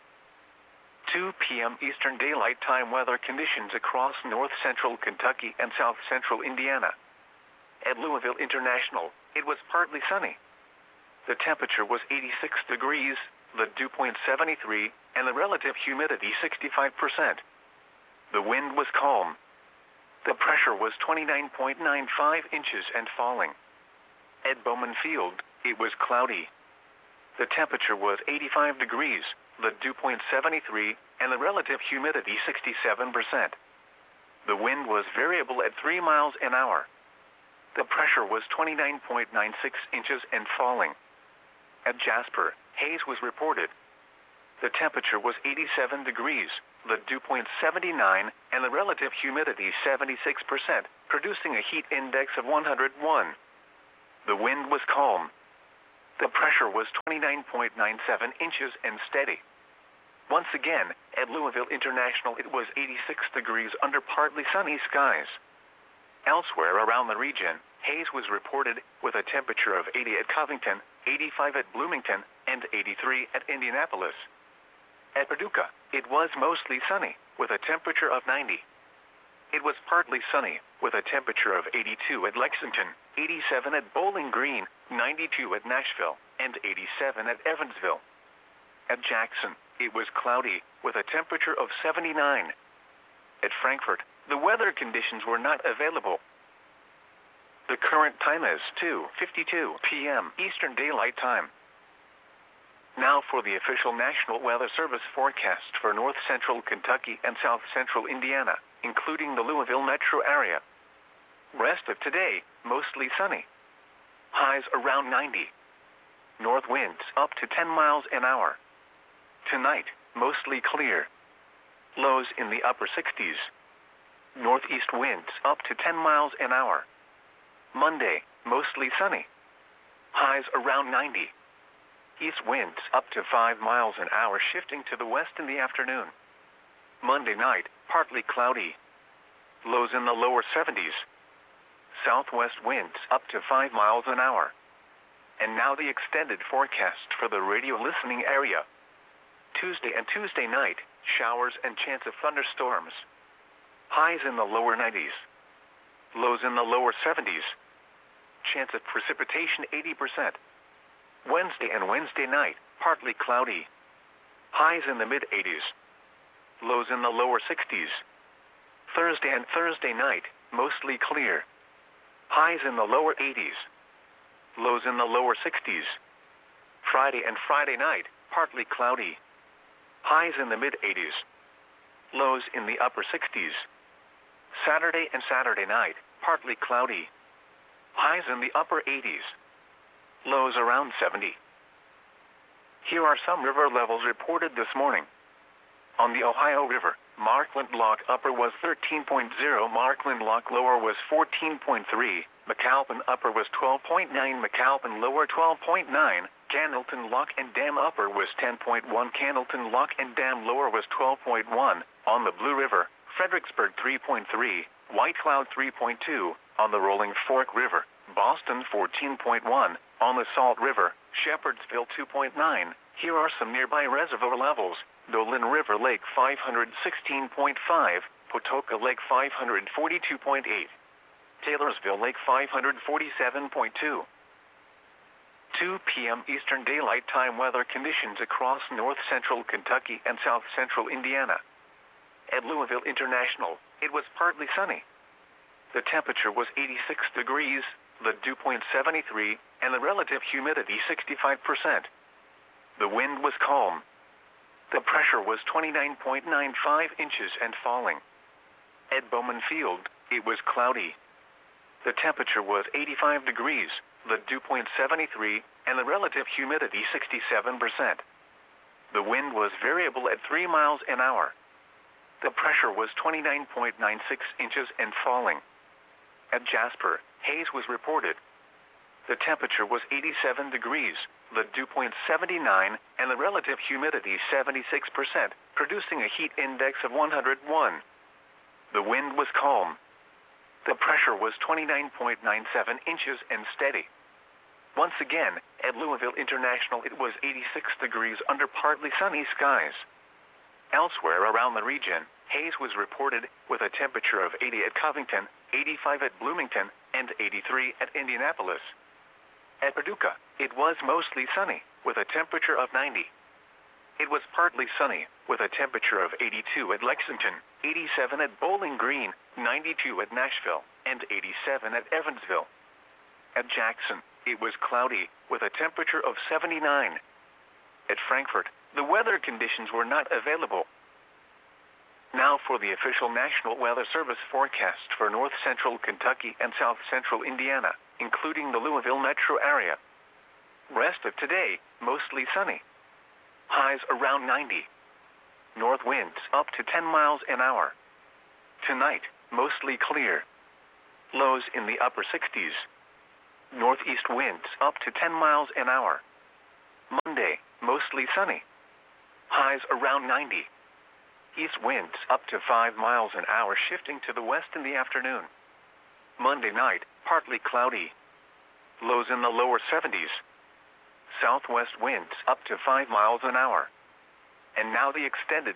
two p m Eastern Daylight Time weather conditions across north central Kentucky and south central Indiana. At Louisville International, it was partly sunny. The temperature was eighty-six degrees, the dew point seventy-three, and the relative humidity sixty-five percent. The wind was calm. The pressure was twenty-nine point nine five inches and falling. At Bowman Field, it was cloudy. The temperature was eighty-five degrees, the dew point seventy-three, and the relative humidity sixty-seven percent. The wind was variable at three miles an hour. The pressure was twenty-nine point nine six inches and falling. At Jasper, haze was reported. The temperature was eighty-seven degrees, the dew point seventy-nine, and the relative humidity seventy-six percent, producing a heat index of one hundred one. The wind was calm. The pressure was twenty-nine point nine seven inches and steady. Once again, at Louisville International it was eighty-six degrees under partly sunny skies. Elsewhere around the region, haze was reported with a temperature of eighty at Covington, eighty-five at Bloomington, and eighty-three at Indianapolis. At Paducah, it was mostly sunny, with a temperature of ninety. It was partly sunny, with a temperature of eighty-two at Lexington, eighty-seven at Bowling Green, ninety-two at Nashville, and eighty-seven at Evansville. At Jackson, it was cloudy, with a temperature of seventy-nine. At Frankfort, the weather conditions were not available. The current time is two fifty-two p m Eastern Daylight Time. Now for the official National Weather Service forecast for north central Kentucky and south central Indiana, including the Louisville metro area. Rest of today, mostly sunny. Highs around ninety. North winds up to ten miles an hour. Tonight, mostly clear. Lows in the upper sixties. Northeast winds up to ten miles an hour. Monday, mostly sunny. Highs around ninety. East winds up to five miles an hour, shifting to the west in the afternoon. Monday night, partly cloudy. Lows in the lower seventies. Southwest winds up to five miles an hour. And now the extended forecast for the radio listening area. Tuesday and Tuesday night, showers and chance of thunderstorms. Highs in the lower nineties. Lows in the lower seventies. Chance of precipitation eighty percent. Wednesday and Wednesday night, partly cloudy. Highs in the mid eighties. Lows in the lower sixties. Thursday and Thursday night, mostly clear. Highs in the lower eighties. Lows in the lower sixties. Friday and Friday night, partly cloudy. Highs in the mid eighties. Lows in the upper sixties. Saturday and Saturday night, partly cloudy. Highs in the upper eighties. Lows around seventy. Here are some river levels reported this morning. On the Ohio River, Markland Lock Upper was thirteen point zero, Markland Lock Lower was fourteen point three, McAlpin Upper was twelve point nine, McAlpin Lower twelve point nine, Candleton Lock and Dam Upper was ten point one, Candleton Lock and Dam Lower was twelve point one, on the Blue River, Fredericksburg three point three, White Cloud three point two, on the Rolling Fork River, Boston fourteen point one, on the Salt River, Shepherdsville two point nine. Here are some nearby reservoir levels. Dolan River Lake five hundred sixteen point five, Potoka Lake five hundred forty-two point eight, Taylorsville Lake five hundred forty-seven point two. two p m Eastern Daylight Time weather conditions across north central Kentucky and south central Indiana. At Louisville International, it was partly sunny. The temperature was eighty-six degrees, the dew point seventy-three, and the relative humidity sixty-five percent. The wind was calm. The pressure was twenty-nine point nine five inches and falling. At Bowman Field, it was cloudy. The temperature was eighty-five degrees, the dew point seventy-three, and the relative humidity sixty-seven percent. The wind was variable at three miles an hour. The pressure was twenty-nine point nine six inches and falling. At Jasper, haze was reported. The temperature was eighty-seven degrees, the dew point seventy-nine, and the relative humidity seventy-six percent, producing a heat index of one hundred one. The wind was calm. The pressure was twenty-nine point nine seven inches and steady. Once again, at Louisville International it was eighty-six degrees under partly sunny skies. Elsewhere around the region, haze was reported with a temperature of eighty at Covington, eighty-five at Bloomington, and eighty-three at Indianapolis. At Paducah, it was mostly sunny, with a temperature of ninety. It was partly sunny, with a temperature of eighty-two at Lexington, eighty-seven at Bowling Green, ninety-two at Nashville, and eighty-seven at Evansville. At Jackson, it was cloudy, with a temperature of seventy-nine. At Frankfort, the weather conditions were not available. Now for the official National Weather Service forecast for north central Kentucky and south central Indiana, including the Louisville metro area. Rest of today, mostly sunny. Highs around ninety. North winds up to ten miles an hour. Tonight, mostly clear. Lows in the upper sixties. Northeast winds up to ten miles an hour. Monday, mostly sunny. Highs around ninety. East winds up to five miles an hour, shifting to the west in the afternoon. Monday night, partly cloudy. Lows in the lower seventies. Southwest winds up to five miles an hour. And now the extended